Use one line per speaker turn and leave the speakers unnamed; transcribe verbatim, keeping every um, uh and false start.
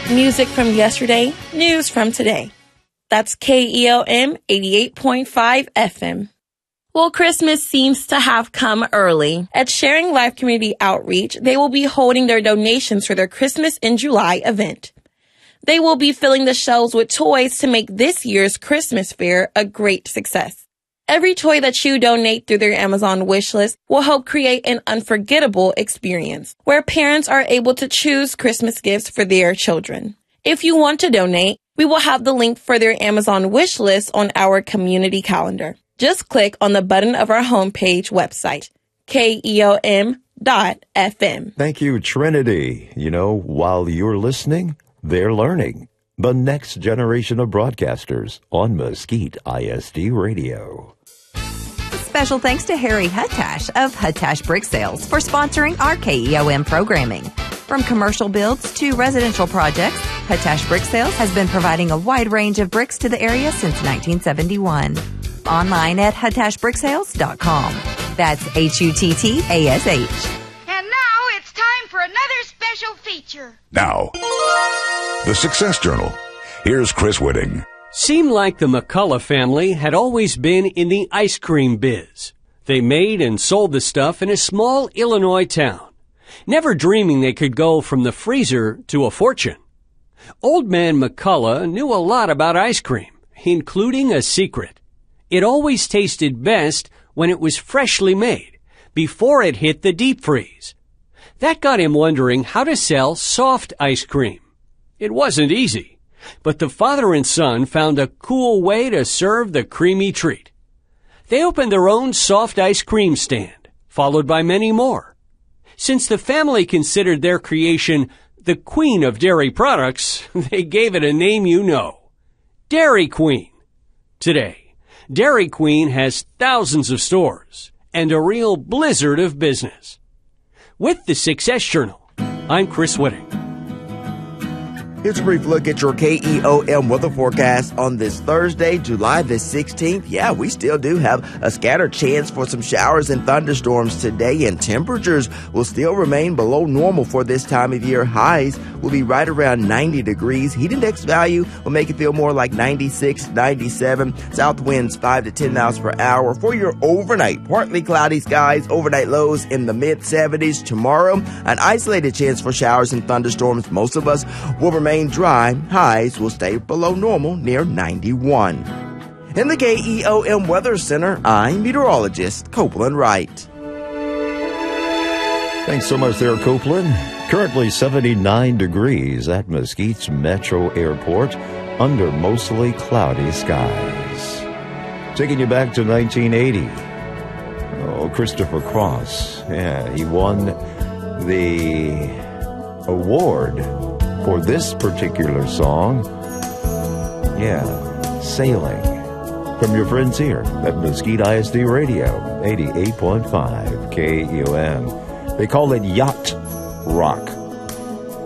Music from yesterday, news from today. That's K E O M eighty-eight point five F M. Well, Christmas seems to have come early. At Sharing Life Community Outreach, they will be holding their donations for their Christmas in July event. They will be filling the shelves with toys to make this year's Christmas fair a great success. Every toy that you donate through their Amazon wish list will help create an unforgettable experience where parents are able to choose Christmas gifts for their children. If you want to donate, we will have the link for their Amazon wish list on our community calendar. Just click on the button of our homepage website, K E O M dot F M.
Thank you, Trinity. You know, while you're listening, they're learning. The next generation of broadcasters on Mesquite I S D Radio.
Special thanks to Harry Huttash of Huttash Brick Sales for sponsoring our K E O M programming. From commercial builds to residential projects, Huttash Brick Sales has been providing a wide range of bricks to the area since nineteen seventy-one. Online at huttash brick sales dot com. That's H U T T A S H.
And now it's time for another special feature.
Now, the Success Journal. Here's Chris Whitting.
Seemed like the McCullough family had always been in the ice cream biz. They made and sold the stuff in a small Illinois town, never dreaming they could go from the freezer to a fortune. Old man McCullough knew a lot about ice cream, including a secret. It always tasted best when it was freshly made, before it hit the deep freeze. That got him wondering how to sell soft ice cream. It wasn't easy, but the father and son found a cool way to serve the creamy treat. They opened their own soft ice cream stand, followed by many more. Since the family considered their creation the queen of dairy products, they gave it a name you know, Dairy Queen. Today, Dairy Queen has thousands of stores and a real blizzard of business. With the Success Journal, I'm Chris Whitting.
Here's a brief look at your K E O M weather forecast on this Thursday, July the sixteenth. Yeah, we still do have a scattered chance for some showers and thunderstorms today, and temperatures will still remain below normal for this time of year. Highs will be right around ninety degrees. Heat index value will make it feel more like ninety-six, ninety-seven. South winds five to ten miles per hour. For your overnight, partly cloudy skies, overnight lows in the mid seventies. Tomorrow, an isolated chance for showers and thunderstorms. Most of us will remain dry. Highs will stay below normal near ninety-one. In the K E O M Weather Center, I'm meteorologist Copeland Wright.
Thanks so much there, Copeland. Currently seventy-nine degrees at Mesquite's Metro Airport under mostly cloudy skies. Taking you back to nineteen eighty. Oh, Christopher Cross. Yeah, he won the award for this particular song. Yeah, Sailing. From your friends here at Mesquite I S D Radio, eighty-eight point five K E O M. They call it yacht rock.